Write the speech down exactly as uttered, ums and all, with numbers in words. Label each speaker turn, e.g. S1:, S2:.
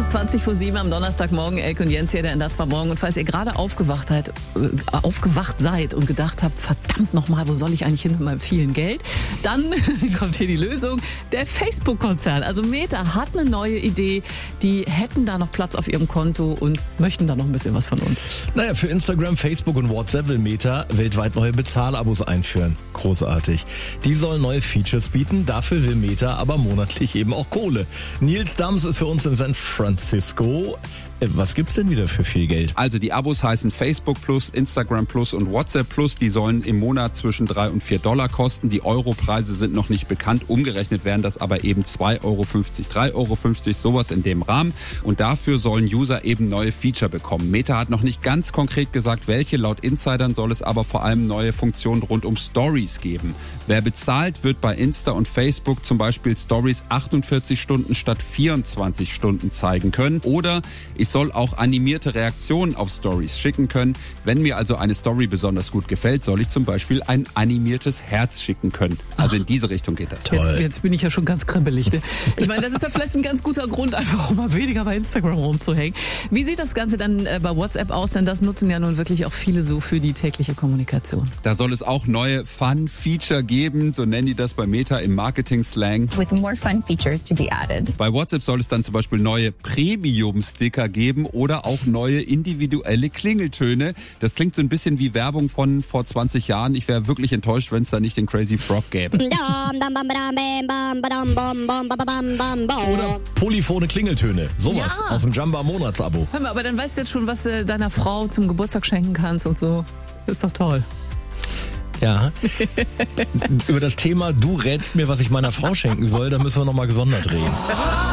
S1: ist zwanzig vor sieben am Donnerstagmorgen. Elke und Jens hier, der in der zwei Morgen. Und falls ihr gerade aufgewacht, seid, äh, aufgewacht seid und gedacht habt, verdammt nochmal, wo soll ich eigentlich hin mit meinem vielen Geld? Dann kommt hier die Lösung. Der Facebook-Konzern, also Meta, hat eine neue Idee. Die hätten da noch Platz auf ihrem Konto und möchten da noch ein bisschen was von uns.
S2: Naja, für Instagram, Facebook und WhatsApp will Meta weltweit neue Bezahlabos einführen. Großartig. Die sollen neue Features bieten, dafür will Meta aber monatlich eben auch Kohle. Nils Dams ist für uns in San Francisco. Was gibt's denn wieder für viel Geld?
S3: Also die Abos heißen Facebook Plus, Instagram Plus und WhatsApp Plus. Die sollen im Monat zwischen drei und vier Dollar kosten. Die Europreise sind noch nicht bekannt. Umgerechnet wären das aber eben zwei Euro fünfzig, drei Euro fünfzig, sowas in dem Rahmen. Und dafür sollen User eben neue Feature bekommen. Meta hat noch nicht ganz konkret gesagt, welche. Laut Insidern soll es aber vor allem neue Funktionen rund um Stories geben. Wer bezahlt, wird bei Insta und Facebook zum Beispiel Stories achtundvierzig Stunden statt vierundzwanzig Stunden zeigen können. Oder ich soll auch animierte Reaktionen auf Stories schicken können. Wenn mir also eine Story besonders gut gefällt, soll ich zum Beispiel ein animiertes Herz schicken können. Also Ach, in diese Richtung geht das.
S1: Jetzt, jetzt bin ich ja schon ganz kribbelig. Ne? Ich meine, das ist ja vielleicht ein ganz guter Grund, einfach um mal weniger bei Instagram rumzuhängen. Wie sieht das Ganze dann bei WhatsApp aus? Denn das nutzen ja nun wirklich auch viele so für die tägliche Kommunikation.
S3: Da soll es auch neue Fun-Feature geben, so nennen die das bei Meta im Marketing-Slang.
S4: With more fun features to be added.
S3: Bei WhatsApp soll es dann zum Beispiel neue Premium-Sticker geben oder auch neue individuelle Klingeltöne. Das klingt so ein bisschen wie Werbung von vor zwanzig Jahren. Ich wäre wirklich enttäuscht, wenn es da nicht den Crazy Frog gäbe.
S2: Oder polyphone Klingeltöne. Sowas
S1: Ja.
S2: aus dem Jamba-Monatsabo.
S1: Hör mal, aber dann weißt du jetzt schon, was du deiner Frau zum Geburtstag schenken kannst und so. Ist doch toll.
S2: Ja. Über das Thema, du rätst mir, was ich meiner Frau schenken soll, da müssen wir nochmal gesondert reden.